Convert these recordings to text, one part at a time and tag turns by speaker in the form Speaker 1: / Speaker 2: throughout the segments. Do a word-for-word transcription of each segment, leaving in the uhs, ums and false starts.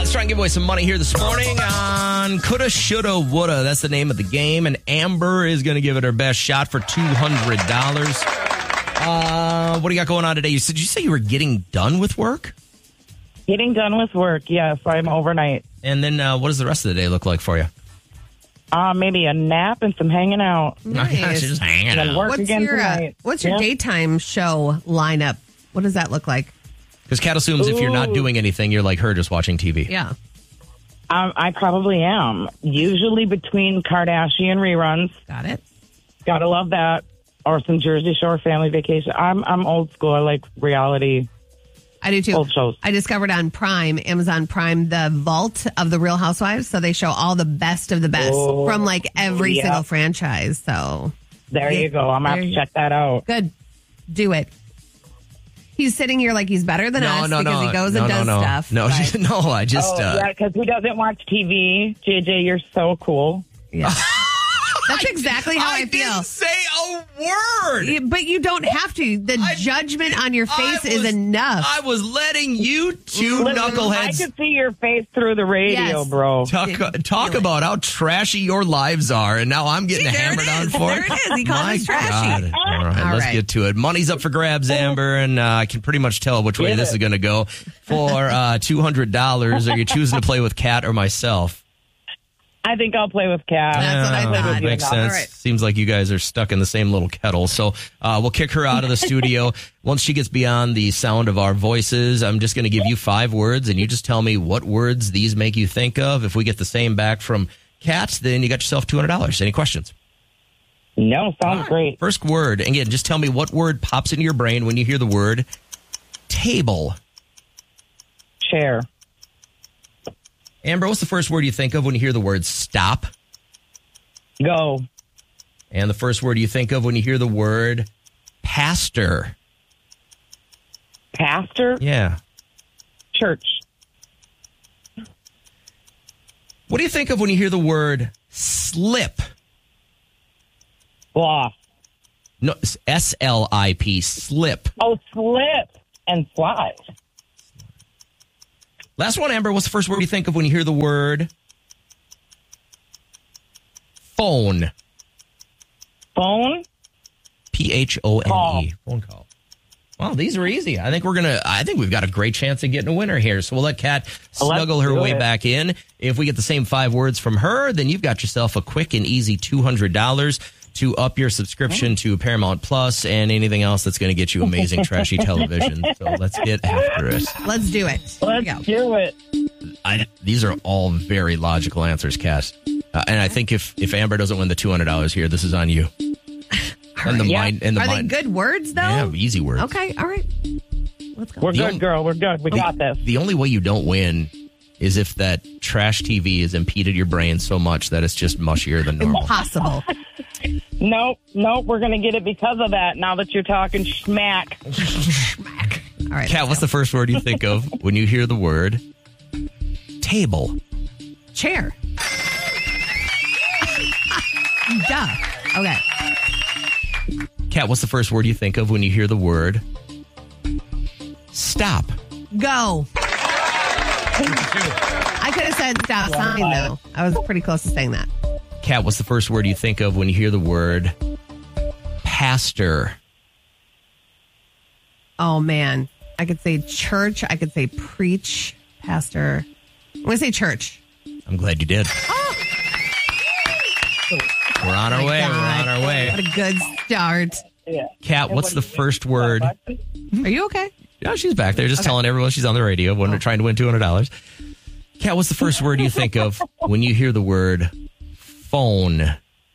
Speaker 1: let's try and give away some money here this morning on Coulda, Shoulda, Woulda. That's the name of the game. And Amber is going to give it her best shot for two hundred dollars. Uh, what do you got going on today? You said, did you say you were getting done with work?
Speaker 2: Getting done with work, yes. I'm overnight.
Speaker 1: And then uh, what does the rest of the day look like for you?
Speaker 2: Uh, maybe a nap and some hanging out.
Speaker 3: Nice.
Speaker 1: Gosh, just hanging
Speaker 2: And then
Speaker 1: out.
Speaker 2: work
Speaker 3: What's
Speaker 2: again
Speaker 3: your uh,
Speaker 2: tonight.
Speaker 3: What's your
Speaker 2: Yeah.
Speaker 3: daytime show lineup? What does that look like?
Speaker 1: Because Kat assumes if you're not
Speaker 2: Ooh.
Speaker 1: doing anything, you're like her, just watching T V.
Speaker 3: Yeah.
Speaker 2: Um, I probably am. Usually between Kardashian reruns.
Speaker 3: Got it.
Speaker 2: Gotta love that. Or some Jersey Shore family vacation. I'm I'm old school. I like reality.
Speaker 3: I do too.
Speaker 2: Old shows.
Speaker 3: I discovered on Prime, Amazon Prime, the vault of the Real Housewives. So they show all the best of the best
Speaker 2: Oh,
Speaker 3: from like every
Speaker 2: yeah.
Speaker 3: single franchise. So
Speaker 2: There
Speaker 3: Yeah,
Speaker 2: you go. I'm going to
Speaker 3: there
Speaker 2: have to
Speaker 3: you
Speaker 2: check that out.
Speaker 3: good. Do it. He's sitting here like he's better than
Speaker 1: No,
Speaker 3: us
Speaker 1: no,
Speaker 3: because
Speaker 1: no.
Speaker 3: he goes
Speaker 1: no,
Speaker 3: and does
Speaker 1: no, no.
Speaker 3: stuff.
Speaker 1: No,
Speaker 3: but-
Speaker 1: no, I just...
Speaker 2: Oh,
Speaker 1: uh,
Speaker 2: yeah, because he doesn't watch T V. J J, you're so cool.
Speaker 3: yeah. That's exactly how I,
Speaker 1: I
Speaker 3: feel.
Speaker 1: didn't say a word.
Speaker 3: Yeah, But you don't have to. The
Speaker 1: I-
Speaker 3: judgment on your face
Speaker 1: I
Speaker 3: is
Speaker 1: was-
Speaker 3: enough.
Speaker 1: I was letting you two
Speaker 2: Listen, I
Speaker 1: knuckleheads
Speaker 2: could see your face through the radio,
Speaker 3: Yes.
Speaker 2: bro.
Speaker 1: talk, talk about how trashy your lives are, and now I'm getting
Speaker 3: See, there
Speaker 1: hammered
Speaker 3: it
Speaker 1: on
Speaker 3: is.
Speaker 1: for
Speaker 3: There it is. He called
Speaker 1: My
Speaker 3: us trashy.
Speaker 1: God. All right,
Speaker 3: All
Speaker 1: let's
Speaker 3: right.
Speaker 1: get to it. Money's up for grabs, Amber, and uh, I can pretty much tell which way
Speaker 2: Get
Speaker 1: this
Speaker 2: it.
Speaker 1: is going to go. For uh, two hundred dollars, are you choosing to play with Kat or myself?
Speaker 2: I think I'll play with Kat.
Speaker 3: That's what I
Speaker 1: Yeah,
Speaker 3: thought.
Speaker 1: Makes
Speaker 3: All
Speaker 1: sense.
Speaker 3: right.
Speaker 1: Seems like you guys are stuck in the same little kettle. So uh, we'll kick her out of the studio. Once she gets beyond the sound of our voices, I'm just going to give you five words, and you just tell me what words these make you think of. If we get the same back from Kat, then you got yourself two hundred dollars. Any questions?
Speaker 2: No, sounds great.
Speaker 1: First word. Again, just tell me what word pops into your brain when you hear the word table.
Speaker 2: Chair.
Speaker 1: Amber, what's the first word you think of when you hear the word stop?
Speaker 2: Go.
Speaker 1: And the first word you think of when you hear the word pastor.
Speaker 2: Pastor.
Speaker 1: Yeah.
Speaker 2: Church.
Speaker 1: What do you think of when you hear the word slip?
Speaker 2: Sloth.
Speaker 1: No, S L I P, slip.
Speaker 2: Oh, slip and slide.
Speaker 1: Last one, Amber, what's the first word you think of when you hear the word phone?
Speaker 2: Phone.
Speaker 1: P H O N E.
Speaker 2: Call.
Speaker 1: Phone call. Well, these are easy. I think we're going to, I think we've got a great chance of getting a winner here. So we'll let Kat snuggle her
Speaker 2: do
Speaker 1: way
Speaker 2: it.
Speaker 1: back in. If we get the same five words from her, then you've got yourself a quick and easy two hundred dollars to up your subscription to Paramount Plus and anything else that's going to get you amazing, trashy television. So let's get after it.
Speaker 3: Let's do it. Here we
Speaker 2: Let's
Speaker 3: go.
Speaker 2: do it.
Speaker 1: I, these are all very logical answers, Cass. Uh, and I think if, if Amber doesn't win the two hundred dollars here, this is on you. And the
Speaker 2: Yeah.
Speaker 1: mind, and the
Speaker 3: Are
Speaker 1: mind.
Speaker 3: they good words, though?
Speaker 1: Yeah, easy words.
Speaker 3: Okay, all right. Let's go.
Speaker 2: We're
Speaker 1: The
Speaker 2: good,
Speaker 1: only-
Speaker 2: girl. We're good. We got this.
Speaker 1: The only way you don't win is if that trash T V has impeded your brain so much that it's just mushier than normal.
Speaker 3: Impossible.
Speaker 2: Nope. Nope. We're going to get it because of that now that you're talking schmack.
Speaker 3: All right.
Speaker 1: Kat, what's the first word you think of when you hear the word table?
Speaker 3: Chair. Duh. Okay.
Speaker 1: Kat, what's the first word you think of when you hear the word stop?
Speaker 3: Go. I could have said stop sign, though. I was pretty close to saying that.
Speaker 1: Kat, what's the first word you think of when you hear the word pastor?
Speaker 3: Oh, man. I could say church. I could say preach, pastor. I'm going to say church.
Speaker 1: I'm glad you did. We're on our
Speaker 3: Oh, my
Speaker 1: way.
Speaker 3: God.
Speaker 1: We're on our way.
Speaker 3: What a good start.
Speaker 2: Yeah.
Speaker 1: Kat, what's the first word?
Speaker 3: Are you okay?
Speaker 1: Yeah, she's back there just telling everyone she's on the radio when they're trying to win two hundred dollars. Kat, what's the first word you think of when you hear the word phone?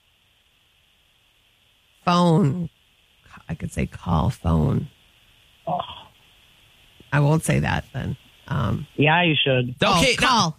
Speaker 3: Phone. I could say call phone. I won't say that then. Um,
Speaker 2: Yeah, you should.
Speaker 1: Okay,
Speaker 3: oh,
Speaker 1: now-
Speaker 3: call.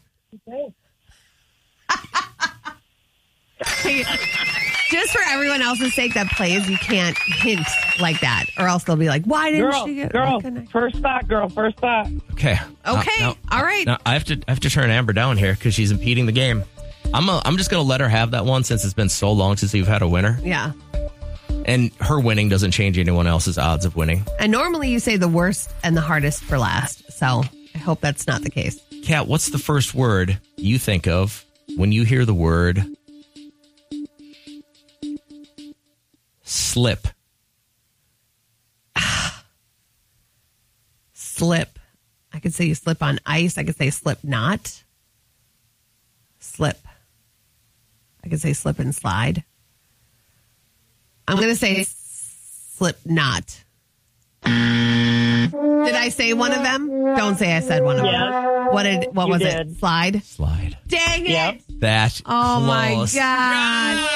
Speaker 3: Hey, just for everyone else's sake that plays, you can't hint like that, or else they'll be like, "Why didn't
Speaker 2: Girl,
Speaker 3: she get?"
Speaker 2: girl,
Speaker 3: why couldn't I-
Speaker 2: first thought, girl, first thought.
Speaker 1: Okay.
Speaker 3: Okay,
Speaker 1: Now- now-
Speaker 3: all right.
Speaker 1: Now I have to I have to turn Amber down here because she's impeding the game. I'm a, I'm just going to let her have that one since it's been so long since we've had a winner,
Speaker 3: Yeah,
Speaker 1: and her winning doesn't change anyone else's odds of winning.
Speaker 3: and normally you say the worst and the hardest for last, so I hope that's not the case.
Speaker 1: Kat, what's the first word you think of when you hear the word slip?
Speaker 3: Slip. I could say you slip on ice. I could say slip not. Slip. I could say slip and slide. I'm going to say slip not. Did I say one of them? Don't say I said one of
Speaker 2: Yes.
Speaker 3: them. What did? What
Speaker 2: You
Speaker 3: was
Speaker 2: did.
Speaker 3: it? Slide.
Speaker 1: Slide.
Speaker 3: Dang it!
Speaker 2: Yep.
Speaker 1: That
Speaker 3: Oh my
Speaker 1: close.
Speaker 3: god!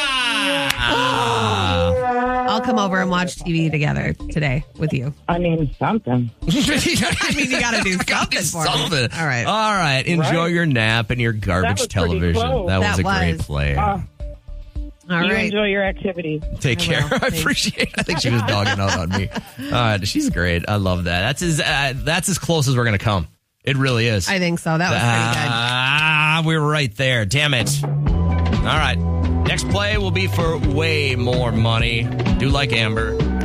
Speaker 1: Ah.
Speaker 3: I'll come over and watch T V together today with you.
Speaker 2: I mean, something.
Speaker 3: I mean, you got to do something for me.
Speaker 1: Something.
Speaker 3: All right.
Speaker 1: All right. Enjoy
Speaker 2: Right.
Speaker 1: your nap and your
Speaker 2: That
Speaker 1: garbage
Speaker 2: was pretty
Speaker 1: television.
Speaker 2: close.
Speaker 1: That, was
Speaker 3: That
Speaker 1: a great
Speaker 3: was.
Speaker 1: play.
Speaker 2: Uh,
Speaker 3: All
Speaker 2: you
Speaker 3: right.
Speaker 2: enjoy your activity.
Speaker 1: Take
Speaker 3: I
Speaker 1: care.
Speaker 3: will.
Speaker 1: I
Speaker 3: Thanks.
Speaker 1: appreciate it. I think she was dogging out on me. All right. She's great. I love that. That's as, uh, that's as close as we're going to come. It really is.
Speaker 3: I think so. That was pretty good.
Speaker 1: Ah, we're right there. Damn it. All right. Next play will be for way more money. Do like Amber.